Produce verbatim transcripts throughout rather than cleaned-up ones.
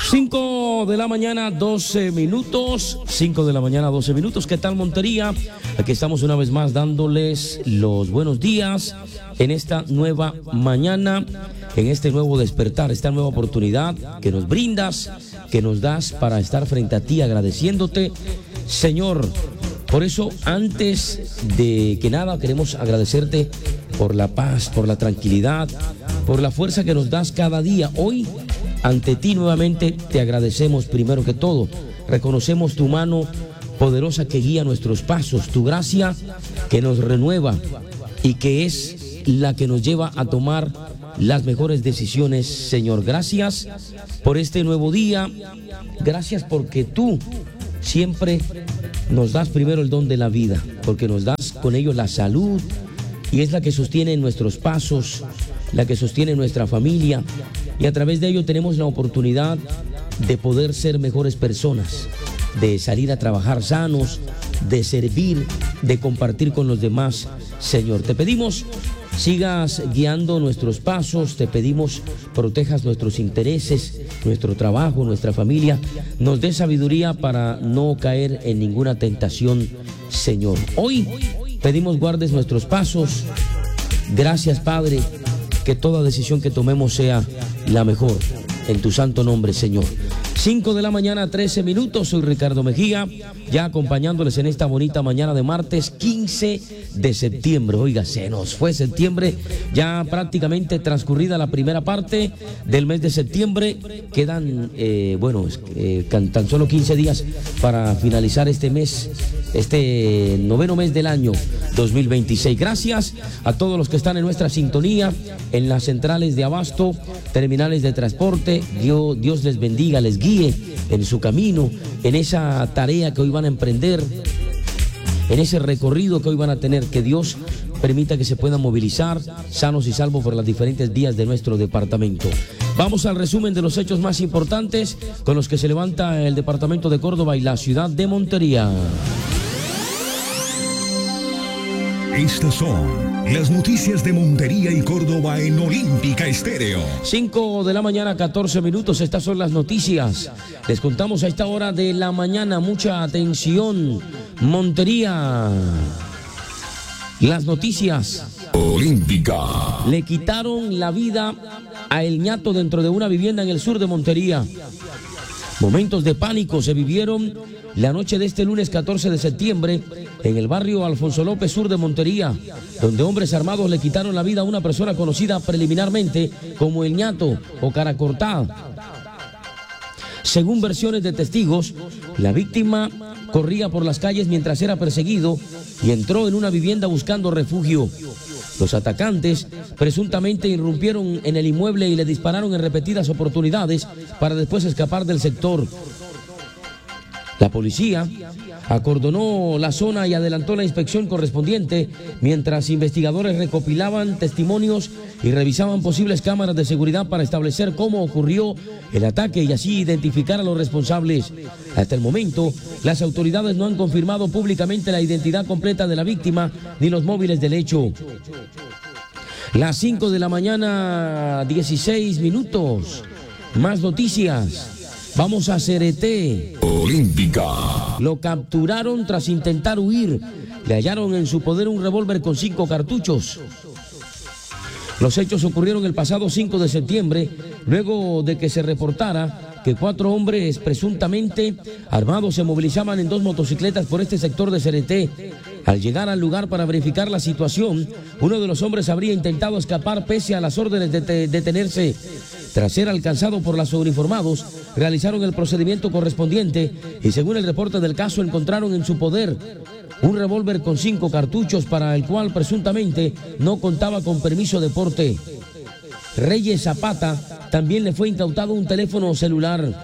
cinco de la mañana, doce minutos. cinco de la mañana, doce minutos. ¿Qué tal, Montería? Aquí estamos una vez más dándoles los buenos días en esta nueva mañana, en este nuevo despertar, esta nueva oportunidad que nos brindas, que nos das para estar frente a ti agradeciéndote, Señor. Por eso, antes de que nada, queremos agradecerte por la paz, por la tranquilidad, por la fuerza que nos das cada día. Hoy, ante ti nuevamente, te agradecemos primero que todo. Reconocemos tu mano poderosa que guía nuestros pasos, tu gracia que nos renueva y que es la que nos lleva a tomar las mejores decisiones, Señor. Gracias por este nuevo día. Gracias porque tú siempre nos das primero el don de la vida, porque nos das con ello la salud y es la que sostiene nuestros pasos, la que sostiene nuestra familia, y a través de ello tenemos la oportunidad de poder ser mejores personas, de salir a trabajar sanos, de servir, de compartir con los demás, Señor. Te pedimos sigas guiando nuestros pasos, te pedimos protejas nuestros intereses, nuestro trabajo, nuestra familia, nos dé sabiduría para no caer en ninguna tentación, Señor. Hoy pedimos guardes nuestros pasos. Gracias, Padre, que toda decisión que tomemos sea la mejor, en tu santo nombre, Señor. cinco de la mañana, trece minutos, soy Ricardo Mejía, ya acompañándoles en esta bonita mañana de martes quince de septiembre. Oiga, se nos fue septiembre, ya prácticamente transcurrida la primera parte del mes de septiembre. Quedan, eh, bueno, eh, tan solo quince días para finalizar este mes, este noveno mes del año dos mil veintiséis. Gracias a todos los que están en nuestra sintonía, en las centrales de abasto, terminales de transporte. Dios, Dios les bendiga, les guíe en su camino, en esa tarea que hoy van a emprender, en ese recorrido que hoy van a tener. Que Dios permita que se puedan movilizar sanos y salvos por las diferentes vías de nuestro departamento. Vamos al resumen de los hechos más importantes con los que se levanta el departamento de Córdoba y la ciudad de Montería. Estas son las noticias de Montería y Córdoba en Olímpica Estéreo. cinco de la mañana, catorce minutos. Estas son las noticias. Les contamos a esta hora de la mañana. Mucha atención, Montería. Las noticias. Olímpica. Le quitaron la vida a El Ñato dentro de una vivienda en el sur de Montería. Momentos de pánico se vivieron la noche de este lunes catorce de septiembre en el barrio Alfonso López, sur de Montería, donde hombres armados le quitaron la vida a una persona conocida preliminarmente como El Ñato o Cara Cortada. Según versiones de testigos, la víctima corría por las calles mientras era perseguido y entró en una vivienda buscando refugio. Los atacantes presuntamente irrumpieron en el inmueble y le dispararon en repetidas oportunidades para después escapar del sector. La policía acordonó la zona y adelantó la inspección correspondiente mientras investigadores recopilaban testimonios y revisaban posibles cámaras de seguridad para establecer cómo ocurrió el ataque y así identificar a los responsables. Hasta el momento, las autoridades no han confirmado públicamente la identidad completa de la víctima ni los móviles del hecho. Las cinco de la mañana, dieciséis minutos. Más noticias. Vamos a Cereté. Olímpica. Lo capturaron tras intentar huir. Le hallaron en su poder un revólver con cinco cartuchos. Los hechos ocurrieron el pasado cinco de septiembre, luego de que se reportara que cuatro hombres presuntamente armados se movilizaban en dos motocicletas por este sector de Cereté. Al llegar al lugar para verificar la situación, uno de los hombres habría intentado escapar pese a las órdenes de detenerse. Tras ser alcanzado por los uniformados, realizaron el procedimiento correspondiente y según el reporte del caso encontraron en su poder un revólver con cinco cartuchos para el cual presuntamente no contaba con permiso de porte. Reyes Zapata también le fue incautado un teléfono celular.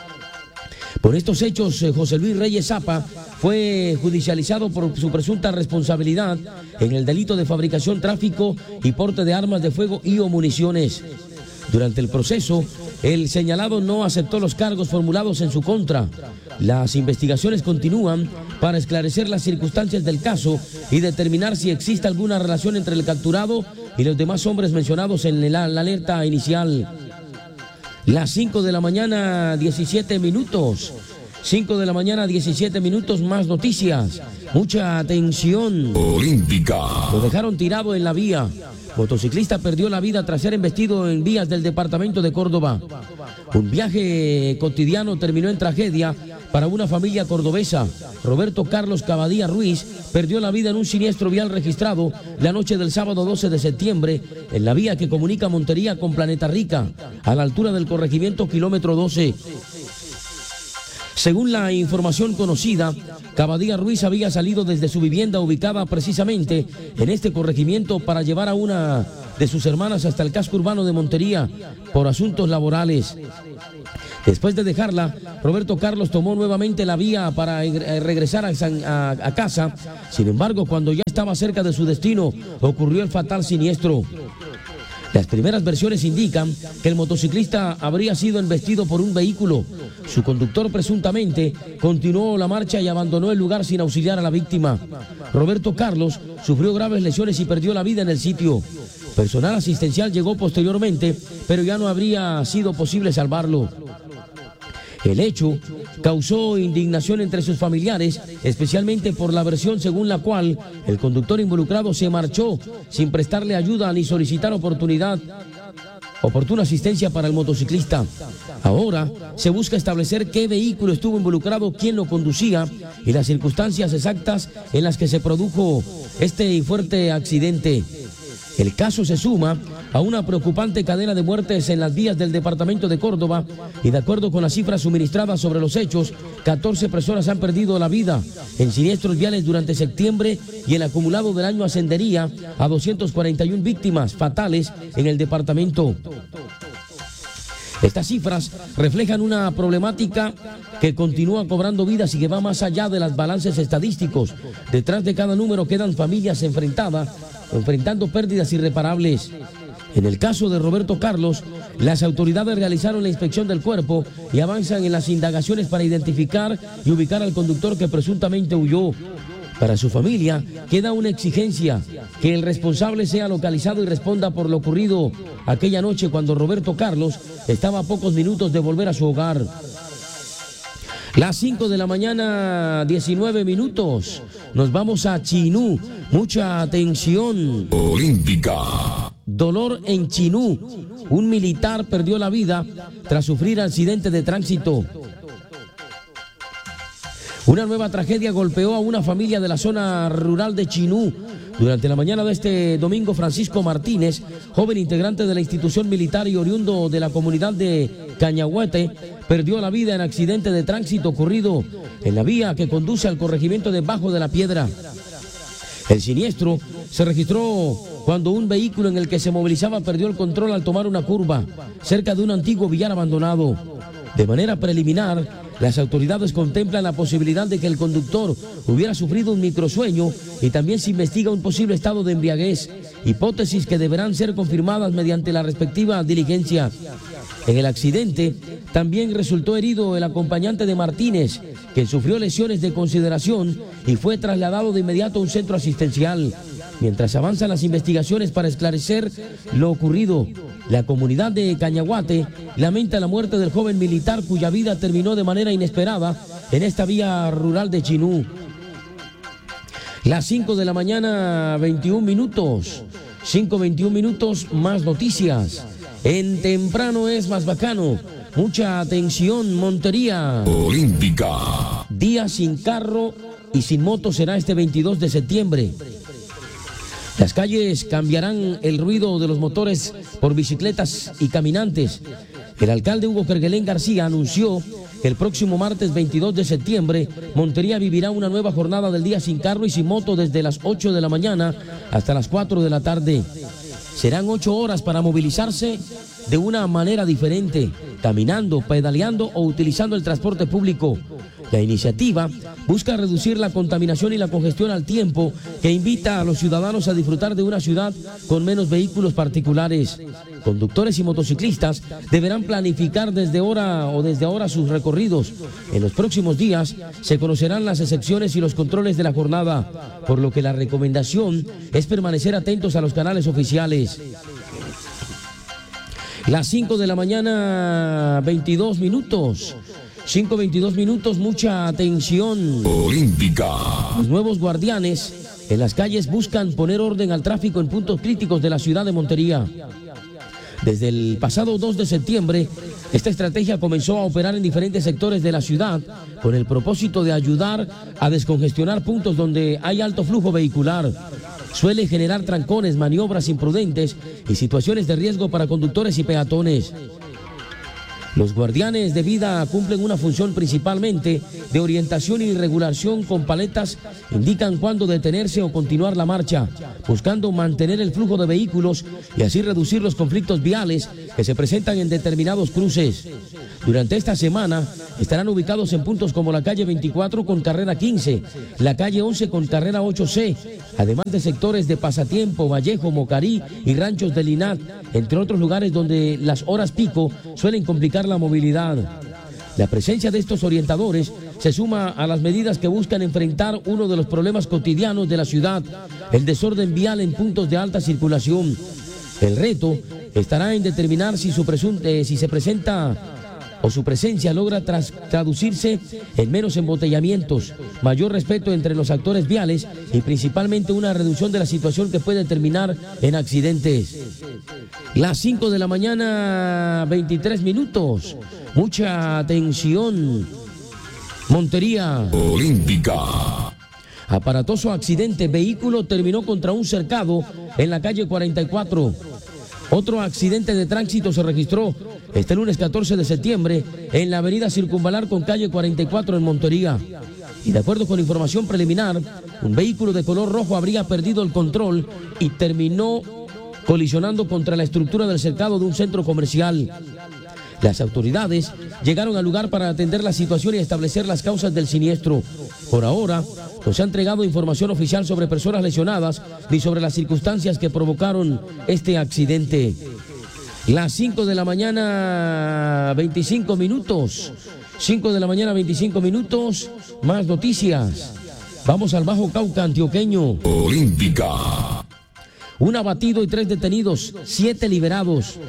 Por estos hechos, José Luis Reyes Zapa fue judicializado por su presunta responsabilidad en el delito de fabricación, tráfico y porte de armas de fuego y o municiones. Durante el proceso, el señalado no aceptó los cargos formulados en su contra. Las investigaciones continúan para esclarecer las circunstancias del caso y determinar si existe alguna relación entre el capturado y los demás hombres mencionados en la, la alerta inicial. Las cinco de la mañana, diecisiete minutos. cinco de la mañana, diecisiete minutos, más noticias. Mucha atención. Olímpica. Lo dejaron tirado en la vía. Motociclista perdió la vida tras ser embestido en vías del departamento de Córdoba. Un viaje cotidiano terminó en tragedia para una familia cordobesa. Roberto Carlos Cavadía Ruiz perdió la vida en un siniestro vial registrado la noche del sábado doce de septiembre en la vía que comunica Montería con Planeta Rica, a la altura del corregimiento kilómetro doce. Según la información conocida, Cavadía Ruiz había salido desde su vivienda ubicada precisamente en este corregimiento para llevar a una de sus hermanas hasta el casco urbano de Montería por asuntos laborales. Después de dejarla, Roberto Carlos tomó nuevamente la vía para regresar a, San, a, a casa. Sin embargo, cuando ya estaba cerca de su destino, ocurrió el fatal siniestro. Las primeras versiones indican que el motociclista habría sido embestido por un vehículo. Su conductor presuntamente continuó la marcha y abandonó el lugar sin auxiliar a la víctima. Roberto Carlos sufrió graves lesiones y perdió la vida en el sitio. Personal asistencial llegó posteriormente, pero ya no habría sido posible salvarlo. El hecho causó indignación entre sus familiares, especialmente por la versión según la cual el conductor involucrado se marchó sin prestarle ayuda ni solicitar oportunidad, oportuna asistencia para el motociclista. Ahora se busca establecer qué vehículo estuvo involucrado, quién lo conducía y las circunstancias exactas en las que se produjo este fuerte accidente. El caso se suma a una preocupante cadena de muertes en las vías del departamento de Córdoba y de acuerdo con las cifras suministradas sobre los hechos, catorce personas han perdido la vida en siniestros viales durante septiembre y el acumulado del año ascendería a doscientas cuarenta y una víctimas fatales en el departamento. Estas cifras reflejan una problemática que continúa cobrando vidas y que va más allá de los balances estadísticos. Detrás de cada número quedan familias enfrentadas, enfrentando pérdidas irreparables. En el caso de Roberto Carlos, las autoridades realizaron la inspección del cuerpo y avanzan en las indagaciones para identificar y ubicar al conductor que presuntamente huyó. Para su familia queda una exigencia, que el responsable sea localizado y responda por lo ocurrido aquella noche cuando Roberto Carlos estaba a pocos minutos de volver a su hogar. Las cinco de la mañana, diecinueve minutos. Nos vamos a Chinú. Mucha atención. Olímpica. Dolor en Chinú. Un militar perdió la vida tras sufrir accidente de tránsito. Una nueva tragedia golpeó a una familia de la zona rural de Chinú. Durante la mañana de este domingo, Francisco Martínez, joven integrante de la institución militar y oriundo de la comunidad de Cañahuete, perdió la vida en accidente de tránsito ocurrido en la vía que conduce al corregimiento de Bajo de la Piedra. El siniestro se registró cuando un vehículo en el que se movilizaba perdió el control al tomar una curva cerca de un antiguo billar abandonado. De manera preliminar, las autoridades contemplan la posibilidad de que el conductor hubiera sufrido un microsueño y también se investiga un posible estado de embriaguez, hipótesis que deberán ser confirmadas mediante la respectiva diligencia. En el accidente también resultó herido el acompañante de Martínez, que sufrió lesiones de consideración y fue trasladado de inmediato a un centro asistencial. Mientras avanzan las investigaciones para esclarecer lo ocurrido, la comunidad de Cañahuate lamenta la muerte del joven militar cuya vida terminó de manera inesperada en esta vía rural de Chinú. Las cinco de la mañana, veintiún minutos. cinco veintiún minutos, más noticias. En temprano es más bacano. Mucha atención, Montería. Olímpica. Día sin carro y sin moto será este veintidós de septiembre. Las calles cambiarán el ruido de los motores por bicicletas y caminantes. El alcalde Hugo Kerguelén García anunció que el próximo martes veintidós de septiembre, Montería vivirá una nueva jornada del día sin carro y sin moto desde las ocho de la mañana hasta las cuatro de la tarde. Serán ocho horas para movilizarse de una manera diferente, caminando, pedaleando o utilizando el transporte público. La iniciativa busca reducir la contaminación y la congestión al tiempo que invita a los ciudadanos a disfrutar de una ciudad con menos vehículos particulares. Conductores y motociclistas deberán planificar desde ahora o desde ahora sus recorridos. En los próximos días se conocerán las excepciones y los controles de la jornada, por lo que la recomendación es permanecer atentos a los canales oficiales. Las cinco de la mañana, veintidós minutos. cinco veintidós minutos, mucha atención. Olímpica. Los nuevos guardianes en las calles buscan poner orden al tráfico en puntos críticos de la ciudad de Montería. Desde el pasado dos de septiembre, esta estrategia comenzó a operar en diferentes sectores de la ciudad con el propósito de ayudar a descongestionar puntos donde hay alto flujo vehicular. Suele generar trancones, maniobras imprudentes y situaciones de riesgo para conductores y peatones. Los guardianes de vida cumplen una función principalmente de orientación y regulación con paletas, indican cuándo detenerse o continuar la marcha, buscando mantener el flujo de vehículos y así reducir los conflictos viales que se presentan en determinados cruces. Durante esta semana estarán ubicados en puntos como la calle veinticuatro con carrera quince, la calle once con carrera ocho C, además de sectores de Pasatiempo, Vallejo, Mocarí y Ranchos de Linat, entre otros lugares donde las horas pico suelen complicar la movilidad. La presencia de estos orientadores se suma a las medidas que buscan enfrentar uno de los problemas cotidianos de la ciudad, el desorden vial en puntos de alta circulación. El reto estará en determinar si, su presunte, si se presenta o su presencia logra tras, traducirse en menos embotellamientos, mayor respeto entre los actores viales y principalmente una reducción de la situación que puede terminar en accidentes. Las cinco de la mañana, veintitrés minutos. Mucha atención. Montería. Olímpica. Aparatoso accidente. Vehículo terminó contra un cercado en la calle cuarenta y cuatro. Otro accidente de tránsito se registró este lunes catorce de septiembre en la avenida Circunvalar con calle cuarenta y cuatro en Montería. Y de acuerdo con información preliminar, un vehículo de color rojo habría perdido el control y terminó colisionando contra la estructura del cercado de un centro comercial. Las autoridades llegaron al lugar para atender la situación y establecer las causas del siniestro. Por ahora, no se ha entregado información oficial sobre personas lesionadas ni sobre las circunstancias que provocaron este accidente. Las cinco de la mañana, veinticinco minutos. cinco de la mañana, veinticinco minutos. Más noticias. Vamos al Bajo Cauca antioqueño. Olímpica. Un abatido y tres detenidos, siete liberados.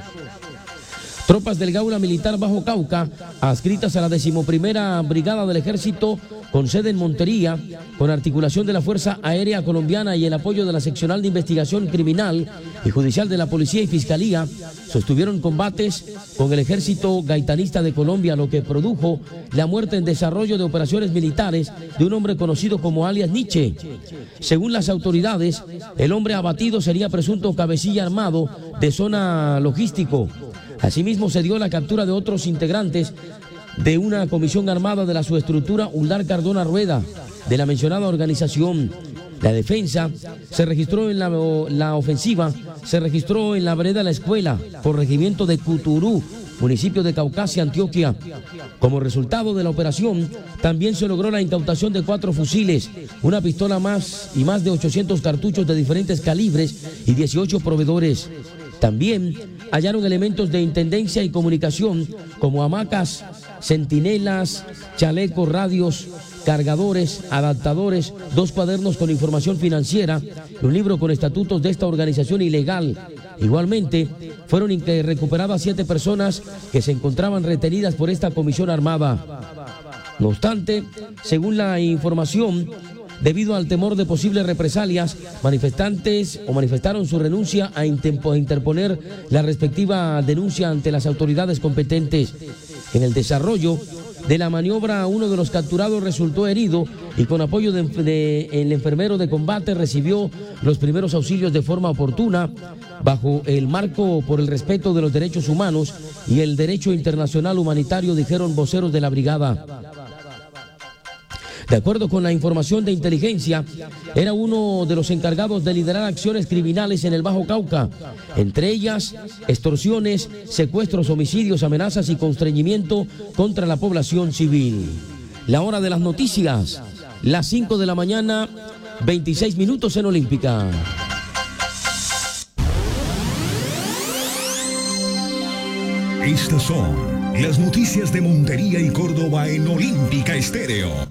Tropas del Gaula Militar Bajo Cauca, adscritas a la decimoprimera Brigada del Ejército, con sede en Montería, con articulación de la Fuerza Aérea Colombiana y el apoyo de la Seccional de Investigación Criminal y Judicial de la Policía y Fiscalía, sostuvieron combates con el Ejército Gaitanista de Colombia, lo que produjo la muerte en desarrollo de operaciones militares de un hombre conocido como alias Nietzsche. Según las autoridades, el hombre abatido sería presunto cabecilla armado de zona logístico. Asimismo, se dio la captura de otros integrantes de una comisión armada de la subestructura Uldar Cardona Rueda, de la mencionada organización. La defensa se registró en la, la ofensiva, se registró en la vereda La Escuela, corregimiento de Cuturú, municipio de Caucasia, Antioquia. Como resultado de la operación, también se logró la incautación de cuatro fusiles, una pistola más y más de ochocientos cartuchos de diferentes calibres y dieciocho proveedores. También hallaron elementos de intendencia y comunicación como hamacas, centinelas, chalecos, radios, cargadores, adaptadores, dos cuadernos con información financiera y un libro con estatutos de esta organización ilegal. Igualmente, fueron recuperadas siete personas que se encontraban retenidas por esta comisión armada. No obstante, según la información, debido al temor de posibles represalias, manifestantes o manifestaron su renuncia a interponer la respectiva denuncia ante las autoridades competentes. En el desarrollo de la maniobra, uno de los capturados resultó herido y con apoyo del de, de, el enfermero de combate recibió los primeros auxilios de forma oportuna, bajo el marco por el respeto de los derechos humanos y el derecho internacional humanitario, dijeron voceros de la brigada. De acuerdo con la información de inteligencia, era uno de los encargados de liderar acciones criminales en el Bajo Cauca, entre ellas extorsiones, secuestros, homicidios, amenazas y constreñimiento contra la población civil. La hora de las noticias, las cinco de la mañana, veintiséis minutos en Olímpica. Estas son las noticias de Montería y Córdoba en Olímpica Estéreo.